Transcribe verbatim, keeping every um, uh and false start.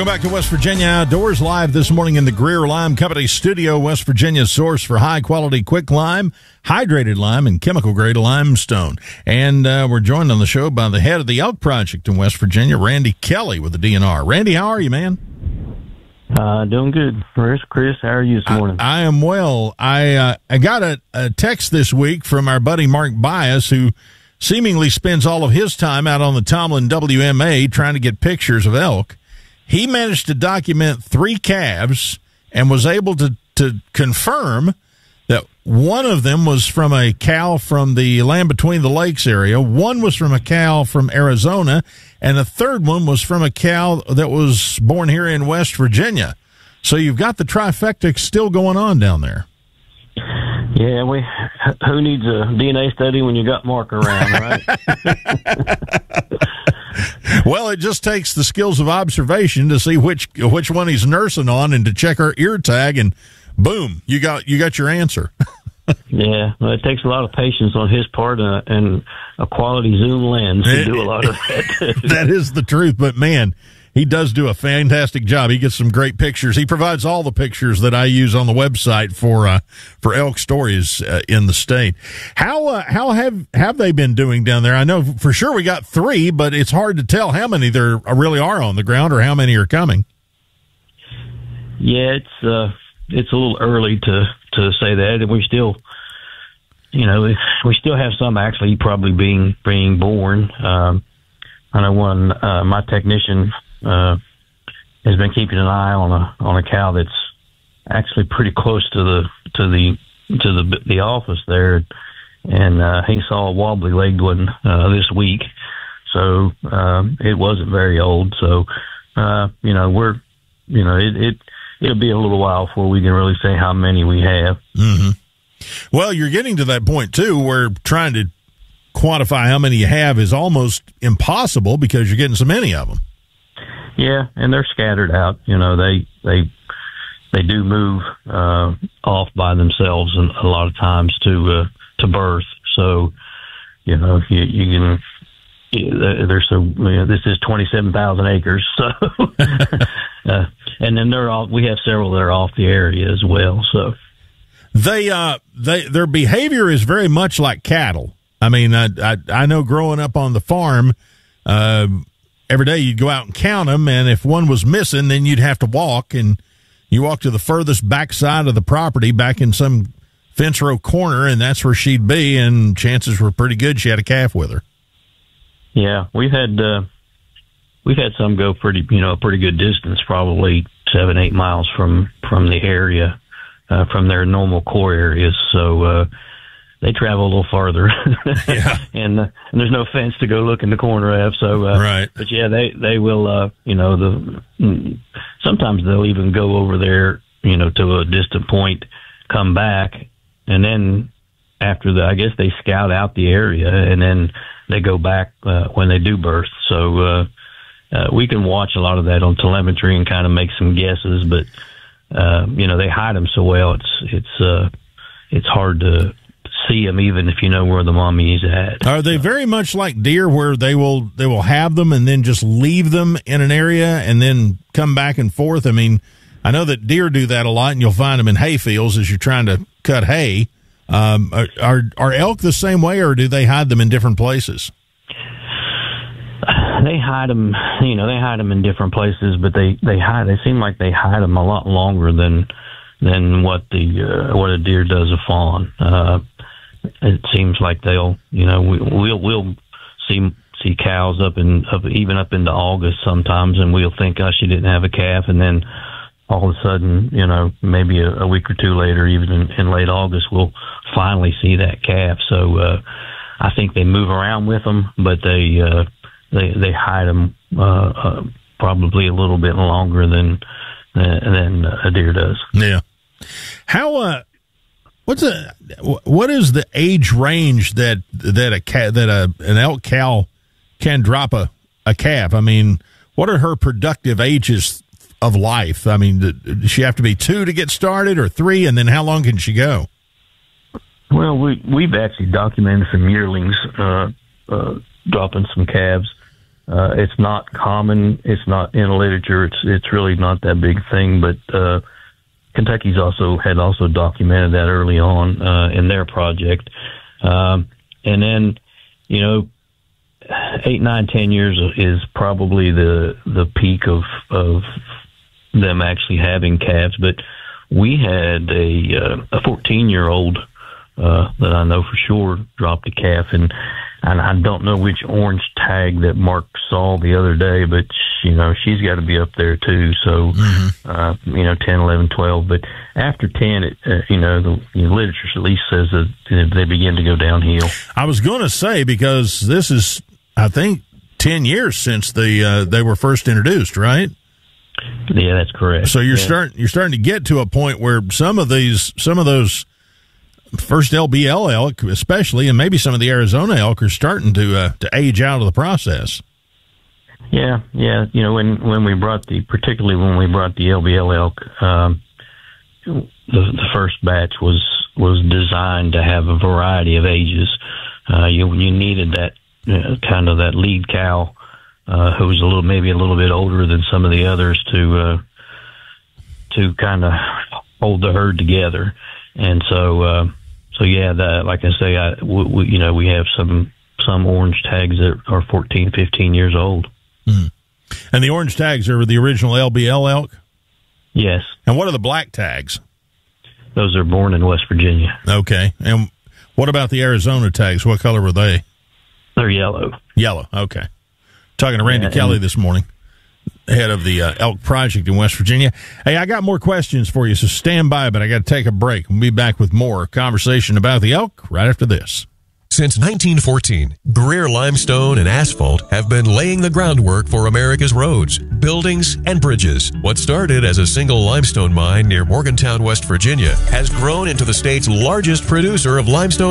Welcome back to West Virginia Outdoors, live this morning in the Greer Lime Company studio. West Virginia's source for high-quality quick lime, hydrated lime, and chemical-grade limestone. And uh, we're joined on the show by the head of the Elk Project in West Virginia, Randy Kelly with the D N R. Randy, how are you, man? Uh, doing good. Chris, Chris, how are you this morning? I, I am well. I uh, I got a, a text this week from our buddy Mark Bias, who seemingly spends all of his time out on the Tomlin W M A trying to get pictures of elk. He managed to document three calves and was able to, to confirm that one of them was from a cow from the Land Between the Lakes area, one was from a cow from Arizona, and a third one was from a cow that was born here in West Virginia. So you've got the trifecta still going on down there. Yeah, we. Who needs a D N A study when you got Mark around, right? Well, it just takes the skills of observation to see which which one he's nursing on, and to check our ear tag, and boom, you got you got your answer. Yeah, well, it takes a lot of patience on his part uh, and a quality zoom lens to do a lot of that. That is the truth, but man, he does do a fantastic job. He gets some great pictures. He provides all the pictures that I use on the website for uh, for elk stories uh, in the state. How uh, how have have they been doing down there? I know for sure we got three, but it's hard to tell how many there really are on the ground or how many are coming. Yeah, it's uh, it's a little early to to say that, and we still, you know, we still have some actually probably being being born. Um, I know one uh, my technician. Uh, has been keeping an eye on a on a cow that's actually pretty close to the to the to the the office there, and uh, he saw a wobbly legged one uh, this week, so um, it wasn't very old. So uh, you know we're you know it, it it'll be a little while before we can really say how many we have. Mm-hmm. Well, you're getting to that point too, where trying to quantify how many you have is almost impossible because you're getting so many of them. Yeah, and they're scattered out. You know, they they they do move uh, off by themselves, and a lot of times to uh, to birth. So, you know, you, you can. They're so. You know, this is twenty-seven thousand acres. So, uh, and then they're all. We have several that are off the area as well. So, they uh they their behavior is very much like cattle. I mean, I I, I know growing up on the farm. Uh, Every day you'd go out and count them, and if one was missing, then you'd have to walk, and you walk to the furthest back side of the property, back in some fence row corner, and that's where she'd be, and chances were pretty good she had a calf with her. Yeah, we've had uh, we've had some go pretty, you know, a pretty good distance, probably seven, eight miles from from the area, uh, from their normal core areas. So. Uh, They travel a little farther, yeah. and uh, and there's no fence to go look in the corner of. So, uh, right. But yeah, they they will. Uh, you know, the sometimes they'll even go over there, you know, to a distant point, come back, and then after the, I guess they scout out the area, and then they go back uh, when they do birth. So uh, uh, we can watch a lot of that on telemetry and kind of make some guesses. But uh, you know, they hide them so well. It's it's uh, it's hard to see them even if you know where the mommy is at. Are they very much like deer, where they will they will have them and then just leave them in an area and then come back and forth? I mean, I know that deer do that a lot, and you'll find them in hay fields as you're trying to cut hay. Um, are, are are elk the same way, or do they hide them in different places? They hide them, you know, they hide them in different places, but they they hide. They seem like they hide them a lot longer than than what the uh, what a deer does a fawn. Uh, It seems like they'll, you know, we, we'll we'll see see cows up in up, even up into August sometimes, and we'll think, oh, she didn't have a calf, and then all of a sudden, you know, maybe a, a week or two later, even in, in late August, we'll finally see that calf. So uh, I think they move around with them, but they uh, they they hide them uh, uh, probably a little bit longer than uh, than a deer does. Yeah. How uh. What's a what is the age range that that a cat that a an elk cow can drop a, a calf? I mean, what are her productive ages of life? I mean, does she have to be two to get started, or three, and then how long can she go? Well, we we've actually documented some yearlings uh, uh, dropping some calves. Uh, it's not common. It's not in the literature. It's it's really not that big thing. But uh, Kentucky's also had also documented that early on uh, in their project. Um, and then, you know, eight, nine, ten years is probably the the peak of of them actually having calves. But we had a uh, a fourteen year old uh, that I know for sure dropped a calf, and and I don't know which orange tag that Mark saw the other day, but you know she's got to be up there too. So mm-hmm. uh, you know, ten, eleven, twelve. But after ten, it, uh, you know, the you know, literature at least says that they begin to go downhill. I was going to say, because this is, I think, ten years since the uh, they were first introduced, right? Yeah, that's correct. So you're yeah. starting you're starting to get to a point where some of these some of those first L B L elk, especially, and maybe some of the Arizona elk, are starting to uh, to age out of the process. Yeah, yeah. You know, when when we brought the, particularly when we brought the L B L elk, um, the the first batch was was designed to have a variety of ages. Uh, you you needed that uh, kind of that lead cow. Uh, who was a little, maybe a little bit older than some of the others, to uh, to kind of hold the herd together, and so uh, so yeah, the, like I say, I, we, we, you know, we have some some orange tags that are fourteen, fifteen years old. Mm. And the orange tags are the original L B L elk? Yes. And what are the black tags? Those are born in West Virginia. Okay. And what about the Arizona tags? What color were they? They're yellow. Yellow. Okay. Talking to Randy yeah, Kelly this morning, head of the uh, Elk Project in West Virginia. Hey, I got more questions for you, so stand by, but I got to take a break. We'll be back with more conversation about the elk right after this. Since nineteen fourteen, Greer Limestone and Asphalt have been laying the groundwork for America's roads, buildings, and bridges. What started as a single limestone mine near Morgantown, West Virginia, has grown into the state's largest producer of limestone